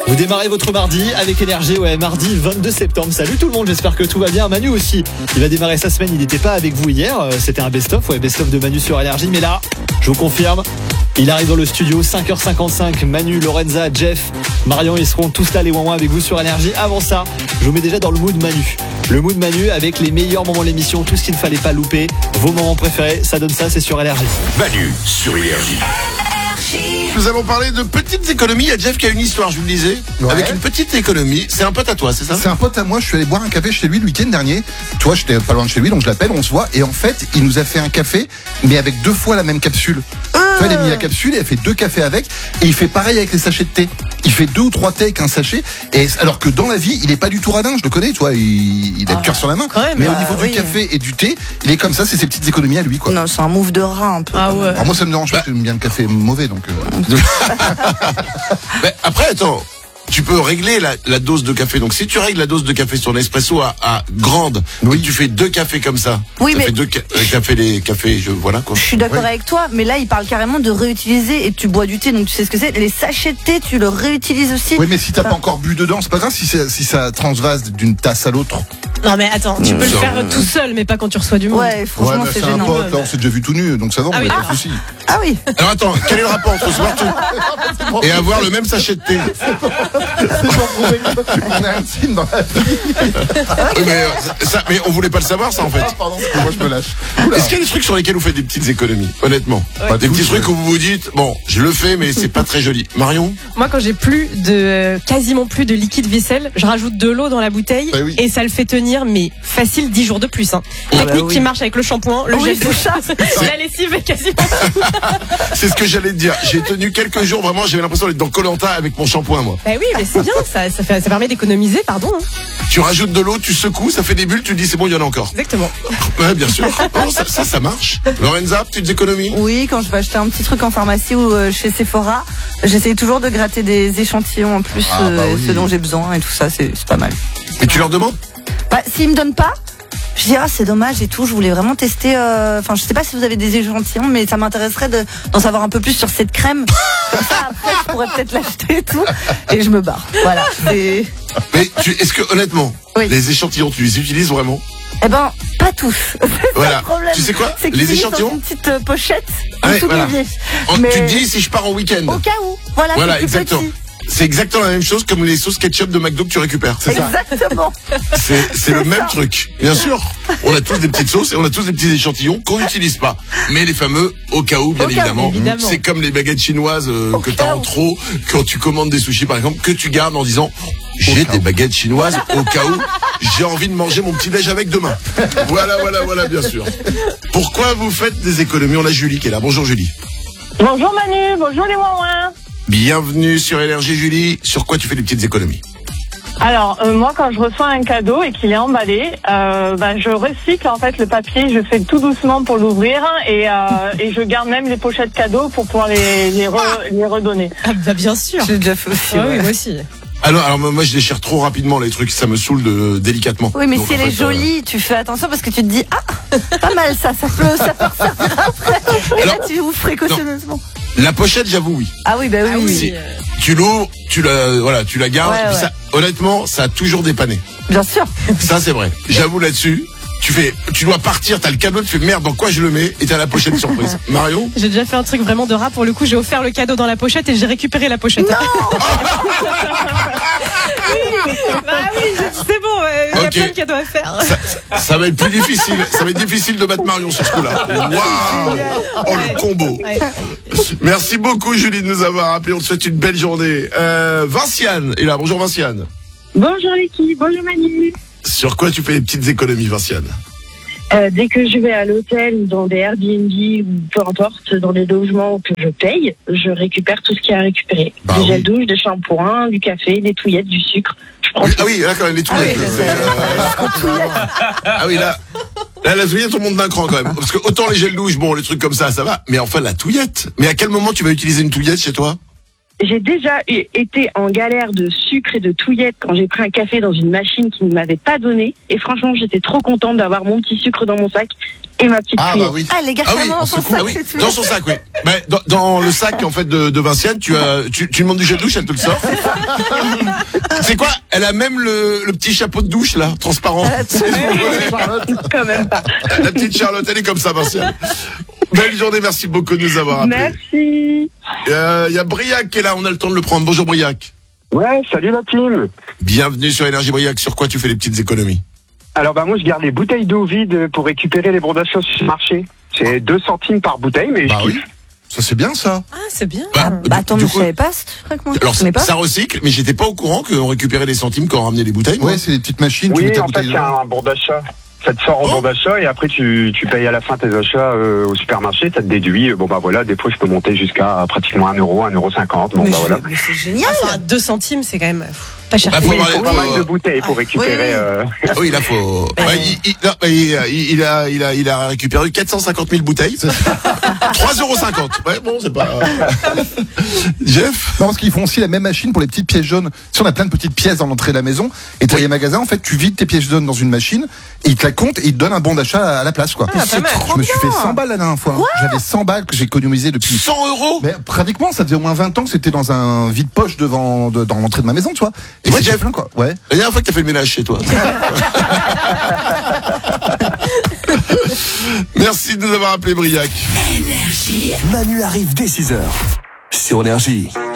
Vous démarrez votre mardi avec Énergie, mardi 22 septembre. Salut tout le monde, j'espère que tout va bien. Manu aussi, il va démarrer sa semaine, il n'était pas avec vous hier. C'était un best-of, best-of de Manu sur Énergie. Mais là, je vous confirme, il arrive dans le studio, 5h55. Manu, Lorenza, Jeff, Marion, ils seront tous là les ouin avec vous sur Énergie. Avant ça, je vous mets déjà dans le mood Manu. Le mood Manu avec les meilleurs moments de l'émission, tout ce qu'il ne fallait pas louper. Vos moments préférés, ça donne ça, c'est sur Énergie. Manu sur Énergie. Nous allons parler de petites économies. Il y a Jeff qui a une histoire, je vous le disais, avec une petite économie. C'est un pote à toi, c'est ça? C'est un pote à moi, je suis allé boire un café chez lui le week-end dernier. Toi, j'étais pas loin de chez lui, donc je l'appelle, on se voit. Et en fait, il nous a fait un café, mais avec 2 fois la même capsule. Toi, il a mis la capsule, il a fait 2 cafés avec. Et il fait pareil avec les sachets de thé. Il fait 2 ou 3 thés avec un sachet. Et alors que dans la vie, il est pas du tout radin, je le connais, toi. Il a le cœur sur la main. Même, mais au niveau du café et du thé, il est comme ça, c'est ses petites économies à lui, quoi. Non, c'est un move de rat un peu. Alors moi, ça me dérange pas, j'aime bien le café mauvais, donc. Mais après, attends, tu peux régler la dose de café. Donc si tu règles la dose de café sur Nespresso à grande, et tu fais 2 cafés comme ça. Oui, ça mais fait 2 cafés, voilà quoi. Je suis d'accord avec toi, mais là il parle carrément de réutiliser. Et tu bois du thé, donc tu sais ce que c'est. Les sachets de thé, tu le réutilises aussi. Oui, mais si t'as pas encore bu dedans, c'est pas grave si ça transvase d'une tasse à l'autre. Non mais attends, tu peux le faire tout seul, mais pas quand tu reçois du monde. Ouais, franchement, mais c'est un gênant. pote, là, on s'est déjà vu tout nu, donc ça va, on n'a pas de soucis. Ah oui. Alors attends, quel est le rapport entre se boire tout et avoir le même sachet de thé? C'est pour prouver qu'on est intime dans la vie. Oui, mais on voulait pas le savoir ça en fait. Ah, pardon, moi je me lâche. Est-ce qu'il y a des trucs sur lesquels vous faites des petites économies, honnêtement? Des petits trucs où vous vous dites, bon, je le fais, mais c'est pas très joli. Marion? Moi, quand j'ai quasiment plus de liquide vaisselle, je rajoute de l'eau dans la bouteille et ça le fait tenir, mais facile 10 jours de plus. Technique qui marche avec le shampoing, le gel douche, la lessive est quasiment. C'est ce que j'allais te dire. J'ai tenu quelques jours, vraiment, j'avais l'impression d'être dans Koh-Lanta avec mon shampoing, moi. Bah oui, mais c'est bien, ça permet d'économiser, pardon. Tu rajoutes de l'eau, tu secoues, ça fait des bulles, tu te dis c'est bon, il y en a encore. Exactement. Ouais, bien sûr. Oh, ça marche. Lorenza, petites économies? Oui, quand je vais acheter un petit truc en pharmacie ou chez Sephora, j'essaye toujours de gratter des échantillons en plus, ce dont j'ai besoin et tout ça, c'est pas mal. Et tu leur demandes? Bah, s'ils me donnent pas, je dis c'est dommage et tout, je voulais vraiment tester, je sais pas si vous avez des échantillons, mais ça m'intéresserait d'en savoir un peu plus sur cette crème. Comme ça, après, je pourrais peut-être l'acheter et tout, et je me barre. Voilà. Mais est-ce que, honnêtement, les échantillons, tu les utilises vraiment? Eh ben, pas tous. Voilà. Problème. Tu sais quoi? C'est que Les échantillons? une petite pochette. Voilà. Mais... Tu te dis si je pars en week-end. Au cas où. Voilà, exactement. Petit. C'est exactement la même chose comme les sauces ketchup de McDo que tu récupères, c'est ça? Exactement. C'est le même truc. Bien sûr, on a tous des petites sauces et on a tous des petits échantillons qu'on n'utilise pas. Mais les fameux au cas où, bien évidemment. C'est comme les baguettes chinoises que tu as en trop quand tu commandes des sushis par exemple, que tu gardes en disant j'ai des baguettes chinoises au cas où j'ai envie de manger mon petit déj avec demain. Voilà, bien sûr. Pourquoi vous faites des économies? On a Julie qui est là. Bonjour Julie. Bonjour Manu, bonjour les ouin-ouin. Bienvenue sur Énergie Julie. Sur quoi tu fais des petites économies? Alors moi quand je reçois un cadeau et qu'il est emballé, je recycle en fait le papier, je fais tout doucement pour l'ouvrir et je garde même les pochettes cadeaux pour pouvoir les redonner. Ah bah bien sûr. J'ai déjà fait aussi. Oui, moi aussi. Alors moi je déchire trop rapidement les trucs, ça me saoule délicatement. Oui, mais donc, si elle est jolie, tu fais attention parce que tu te dis pas mal ça peut servir après. Et là tu ouvres précautionneusement. La pochette, j'avoue, oui. Ah oui, oui. Tu l'ouvres, tu la gardes. Ouais. Ça, honnêtement, ça a toujours dépanné. Bien sûr. Ça, c'est vrai. J'avoue là-dessus. Tu dois partir, t'as le cadeau, tu fais merde, dans quoi je le mets? Et t'as la pochette surprise. Marion? J'ai déjà fait un truc vraiment de rat. Pour le coup, j'ai offert le cadeau dans la pochette et j'ai récupéré la pochette. Non. C'est bon, il y a plein de cadeaux à faire. Ça va être plus difficile. Ça va être difficile de battre Marion sur ce coup-là. Waouh! Oh, le combo. Ouais. Merci beaucoup, Julie, de nous avoir appelé. On te souhaite une belle journée. Vinciane est là. Bonjour, Vinciane. Bonjour l'équipe, bonjour Manu. Sur quoi tu fais des petites économies, Vinciane? Dès que je vais à l'hôtel ou dans des Airbnb ou peu importe, dans des logements que je paye, je récupère tout ce qu'il y a à récupérer. Des gels douche, des shampoings, du café, des touillettes, du sucre. Oui, là quand même, les touillettes. Là, la touillette, on monte d'un cran quand même. Parce que autant les gels douche, bon, les trucs comme ça va. Mais enfin, la touillette. Mais à quel moment tu vas utiliser une touillette chez toi? j'ai déjà été en galère de sucre et de touillettes quand j'ai pris un café dans une machine qui ne m'avait pas donné. Et franchement, j'étais trop contente d'avoir mon petit sucre dans mon sac et ma petite touillette. Bah oui. Ah, les gars, dans son sac. Dans son sac, oui. Dans le sac, en fait, de Vinciane, tu demandes du gel douche, elle te le sort. C'est quoi? Elle a même le petit chapeau de douche, là, transparent. Quand même pas. La petite Charlotte, elle est comme ça, Vinciane. Belle journée, merci beaucoup de nous avoir appelés. Merci. Il y a Briac qui est là, on a le temps de le prendre. Bonjour Briac. Ouais, salut la team. Bienvenue sur Énergie Briac. Sur quoi tu fais les petites économies? Alors moi je garde les bouteilles d'eau vides pour récupérer les bons d'achat sur le marché. C'est 2 centimes par bouteille, mais je kiffe. Ça c'est bien ça. Ah, c'est bien. Attends, mais je savais pas ce truc, moi. Alors ça recycle, mais j'étais pas au courant qu'on récupérait des centimes quand on ramenait les bouteilles. Ouais, c'est des petites machines. Oui, tu mets ta en fait bouteille c'est un bon d'achat. Ça te sort en bon d'achat et après tu payes à la fin tes achats au supermarché, ça te déduit. Bon bah voilà, des fois je peux monter jusqu'à pratiquement 1 euro, 1,50 €. Bon bah voilà. Mais c'est génial. Enfin, 2 centimes, c'est quand même pas cher. Faut Il faut pas mal de bouteilles pour récupérer. Oui, là faut. Il a récupéré 450 000 bouteilles. 3,50 €. Ouais, bon, c'est pas. Jeff. Non, parce qu'ils font aussi la même machine pour les petites pièces jaunes. Si on a plein de petites pièces dans l'entrée de la maison, et t'as les magasins, en fait, tu vides tes pièces jaunes dans une machine, et ils te la comptent et ils te donnent un bon d'achat à la place, quoi. Ah, pas mal. Je me suis fait 100 balles la dernière fois. J'avais 100 balles que j'ai économisé depuis. 100 €. Mais pratiquement, ça faisait au moins 20 ans que c'était dans un vide-poche dans l'entrée de ma maison, tu vois. Et Ouais, c'est Jeff. plein, quoi. Ouais. La dernière fois que t'as fait le ménage chez toi. Merci de nous avoir appelé Briac. Manu arrive dès 6h sur Énergie.